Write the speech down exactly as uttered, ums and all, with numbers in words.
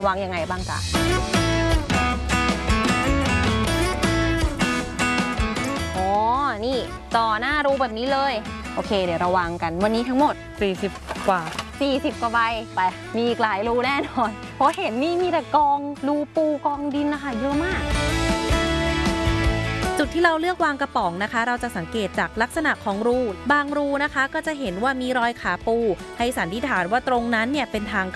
วางยังไงบ้างจ๊ะอ๋อนี่ต่อหน้ารูแบบนี้เลยโอเคเดี๋ยวเราวางกันวันนี้ทั้งหมดสี่สิบกว่าสี่สิบกว่าใบไปมีอีกหลายรูแน่นอนเพราะเห็นนี่มีแต่กองรูปูกองดินนะคะเยอะมากจุดที่เราเลือกวางกระป๋องนะคะเราจะสังเกตจากลักษณะของรูบางรูนะคะก็จะเห็นว่ามีรอยขาปูให้สันนิษฐานว่าตรงนั้นเนี่ยเป็นทาง